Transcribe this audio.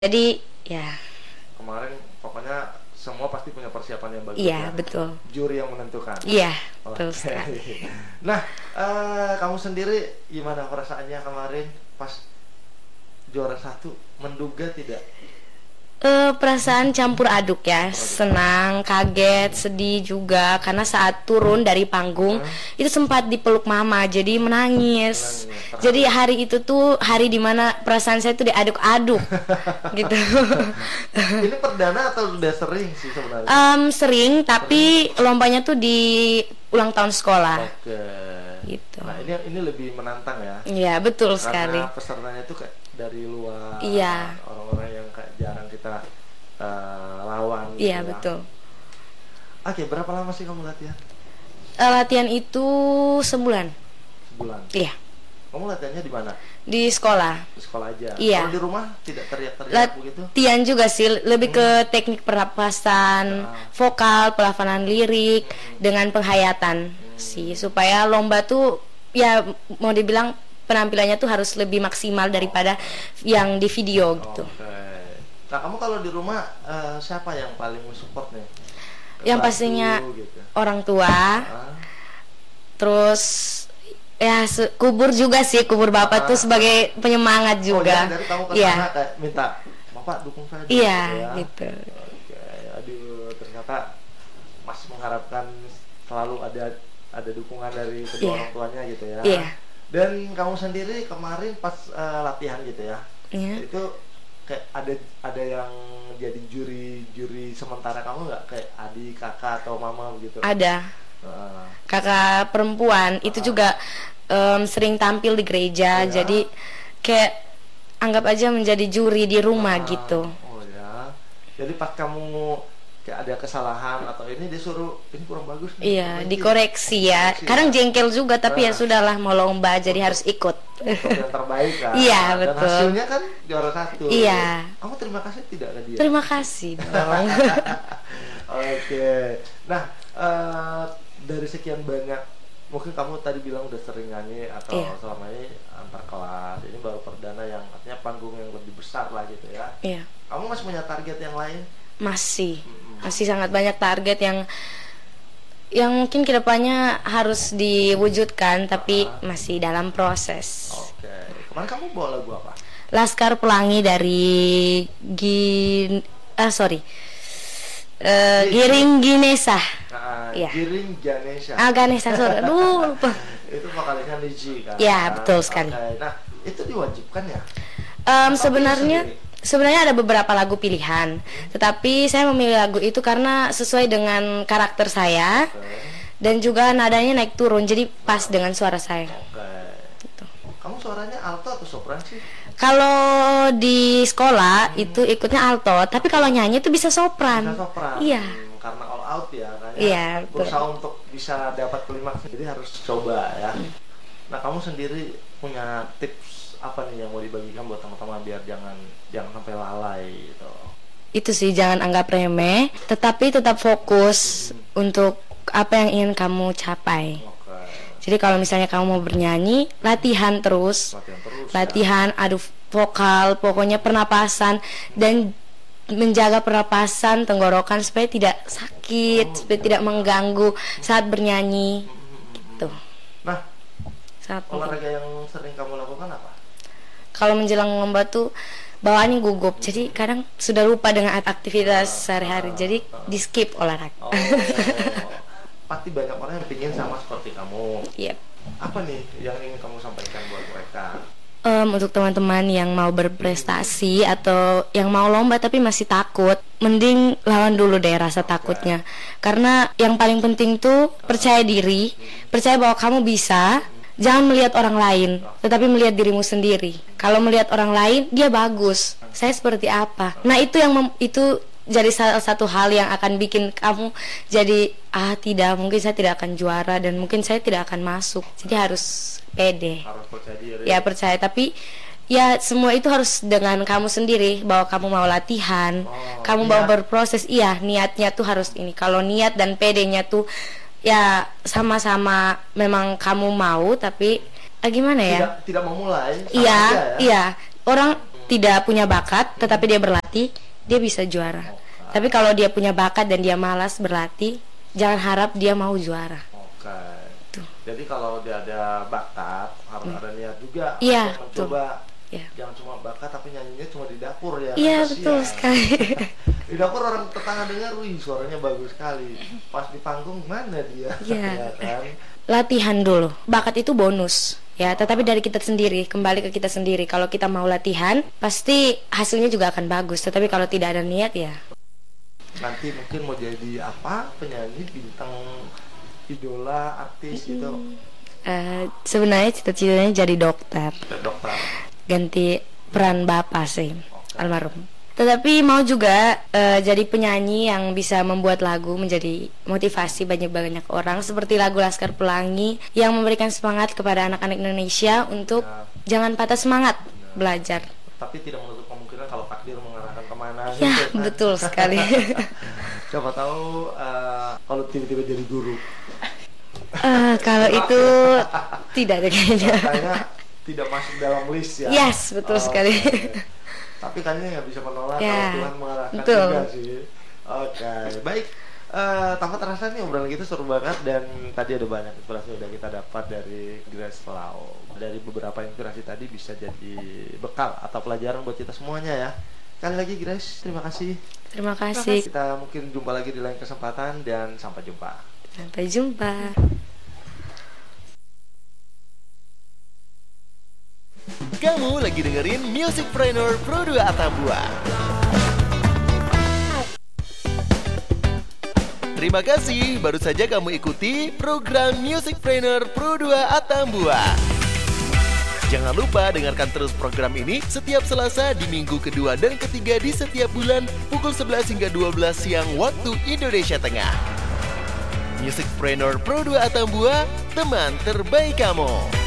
Jadi ya, Kemarin pokoknya semua pasti punya persiapan yang bagus iya ya. betul. Juri yang menentukan. Iya, Oke. betul sekali. Nah, kamu sendiri gimana perasaannya kemarin pas juara satu? Menduga tidak? Perasaan campur aduk ya, senang, kaget, sedih juga karena saat turun dari panggung itu sempat dipeluk mama, jadi menangis. Menangis, Jadi terharu. hari itu tuh hari dimana perasaan saya tuh diaduk-aduk gitu. Ini perdana atau udah sering sih sebenarnya? Sering, tapi lombanya tuh di ulang tahun sekolah Oke. gitu. Nah, ini lebih menantang ya. Iya, betul sekali. Karena pesertanya itu kayak dari luar, Iya. orang-orang yang kayak jarang kita lawan gitu Iya, ya. betul. Oke, berapa lama sih kamu latihan? Latihan itu sebulan. Sebulan. Iya, Kamu latihannya di mana? di sekolah. Di sekolah aja. Iya. Kalau di rumah tidak teriak-teriak begitu? Latihan juga sih, lebih ke teknik pernapasan, vokal, pelafalan lirik, dengan penghayatan sih, supaya lomba tuh ya mau dibilang penampilannya tuh harus lebih maksimal daripada yang di video gitu. Oke. Nah, kamu kalau di rumah siapa yang paling mensupport nih? Yang Bantu pastinya gitu. orang tua, Ah, terus ya kubur juga sih, kubur bapak tuh sebagai penyemangat Oh, juga. jadi kamu ke Iya, sana kayak minta, "Bapak dukung saya." iya ya. gitu. Oke. Aduh, ternyata Mas mengharapkan selalu ada dukungan dari kedua Iya. orang tuanya gitu ya. Iya. Dan kamu sendiri kemarin pas latihan gitu ya. Iya. Itu kayak ada yang jadi juri sementara kamu nggak, kayak adik, kakak atau mama begitu? Ada Heeh. kakak perempuan itu juga sering tampil di gereja, Oh, ya? jadi kayak anggap aja menjadi juri di rumah Ah, gitu. oh ya. Jadi pas kamu kayak ada kesalahan atau ini disuruh ini kurang bagus nih. Iya, perbaiki. dikoreksi ya. Koreksi Kadang ya. jengkel juga, tapi ya Nah. sudahlah, mau lomba jadi harus ikut. Untuk yang terbaik kan. Iya, Dan betul. hasilnya kan juara satu. Iya. Kamu terima kasih tidak ke dia? Terima kasih dong. Oke. Nah, dari sekian banyak, mungkin kamu tadi bilang udah sering nyanyi atau Iya. selama ini antar kelas. Ini baru perdana yang artinya panggung yang lebih besar lah gitu ya. Iya, Kamu masih punya target yang lain? masih sangat banyak target yang mungkin kedepannya harus diwujudkan, tapi masih dalam proses. Oke. Kemarin kamu bawa lagu apa? Laskar Pelangi dari Giring Ginesa. Iya. Giring Ganesha. Ganesha, sorry. Aduh, lupa. Itu vokalisnya Liji kan? Ya, betul sekali. Oke. Nah, itu diwajibkan ya? Sebenarnya ada beberapa lagu pilihan, tetapi saya memilih lagu itu karena sesuai dengan karakter saya dan juga nadanya naik turun, jadi pas dengan suara saya. Oke. Gitu. Kamu suaranya alto atau sopran sih? Kalau di sekolah itu ikutnya alto, tapi kalau nyanyi itu bisa sopran. Bisa sopran. Iya. Karena all out ya, kayaknya Iya, betul. berusaha untuk bisa dapat klimaks, jadi harus coba ya. Nah, kamu sendiri punya tips apa nih yang mau dibagikan buat teman-teman biar jangan sampai lalai gitu? Itu sih, jangan anggap remeh, tetapi tetap fokus untuk apa yang ingin kamu capai. Oke. Jadi kalau misalnya kamu mau bernyanyi, latihan terus. Latihan terus. Adu vokal, pokoknya pernapasan, dan menjaga pernapasan tenggorokan supaya tidak sakit, supaya tidak mengganggu saat bernyanyi gitu. Nah, Sangat penting. olahraga yang sering kamu lakukan apa? Kalau menjelang lomba tuh bawaannya gugup, jadi kadang sudah lupa dengan aktivitas sehari-hari, jadi di skip olahraga. Oh, pasti banyak orang yang pingin sama seperti kamu. Yep. Apa nih yang ingin kamu sampaikan buat mereka? Untuk teman-teman yang mau berprestasi atau yang mau lomba tapi masih takut, mending lawan dulu deh rasa takutnya. Karena yang paling penting tuh percaya diri, percaya bahwa kamu bisa. Jangan melihat orang lain, tetapi melihat dirimu sendiri. Kalau melihat orang lain, dia bagus. Saya seperti apa? Nah, itu yang itu jadi salah satu hal yang akan bikin kamu jadi tidak, mungkin saya tidak akan juara dan mungkin saya tidak akan masuk. Jadi harus pede. Harus percaya diri. Ya, percaya, tapi ya semua itu harus dengan kamu sendiri, bahwa kamu mau latihan, kamu mau berproses. Iya, niatnya tuh harus ini. Kalau niat dan pedenya tuh ya sama-sama, memang kamu mau tapi gimana ya? Tidak memulai. Iya, iya. Orang tidak punya bakat tetapi dia berlatih, dia bisa juara. Tapi kalau dia punya bakat dan dia malas berlatih, jangan harap dia mau juara. Oke. Tuh. Jadi kalau dia ada bakat, harus ada niat juga Iya, untuk mencoba. Iya. Jangan cuma bakat tapi nyanyinya cuma di dapur ya. Iya, Kasihan. betul sekali. Di dapur orang tetangga dengar, wih suaranya bagus sekali. Pas di panggung mana dia? Iya. Ya kan? Latihan dulu. Bakat itu bonus. Ya, tetapi dari kita sendiri, kembali ke kita sendiri. Kalau kita mau latihan, pasti hasilnya juga akan bagus. Tetapi kalau tidak ada niat ya. Nanti mungkin mau jadi apa? Penyanyi, bintang, idola, artis gitu. Sebenarnya cita-citanya jadi dokter. Dokter. Ganti peran bapak sih, almarhum. Tetapi mau juga jadi penyanyi yang bisa membuat lagu menjadi motivasi banyak-banyak orang, seperti lagu Laskar Pelangi yang memberikan semangat kepada anak-anak Indonesia untuk jangan patah semangat belajar. Tapi tidak menutup kemungkinan kalau takdir mengarahkan kemana. Ya, gitu, kan? betul sekali. Siapa tahu kalau tiba-tiba jadi guru. Kalau itu tidak ada kayaknya. Kayaknya tidak masuk dalam list ya. Yes, betul sekali. Tapi kayaknya nggak bisa menolak Ya, kalau Tuhan mengarahkan betul. juga sih. Oke, baik. Tanpa terasa nih obrolan kita seru banget dan tadi ada banyak inspirasi udah kita dapat dari Grace Lau. Dari beberapa inspirasi tadi bisa jadi bekal atau pelajaran buat kita semuanya ya. Sekali lagi Grace, terima kasih. Terima kasih. Kita mungkin jumpa lagi di lain kesempatan dan sampai jumpa. Sampai jumpa. Kamu lagi dengerin Musicpreneur Pro 2 Atambua. Terima kasih, baru saja kamu ikuti program Musicpreneur Pro 2 Atambua. Jangan lupa dengarkan terus program ini setiap Selasa di minggu kedua dan ketiga di setiap bulan pukul 11 hingga 12 siang waktu Indonesia Tengah. Musicpreneur Pro 2 Atambua, teman terbaik kamu.